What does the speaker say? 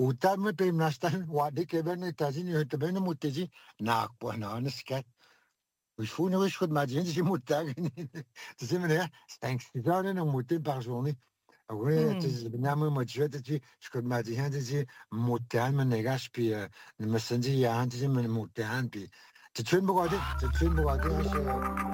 Utal mo pe nastan wadi keben tazini hutben mutezi nak po na skat. Il faut une riche de madine, j'ai mon tag. Tu sais, mais c'est 6 heures de monter par journée. Oui, tu sais, bien, moi, tu sais, je peux me dire, tu sais, monter, me négache, puis, me sentir, tu sais, me monter, puis, tu te fais me regarder,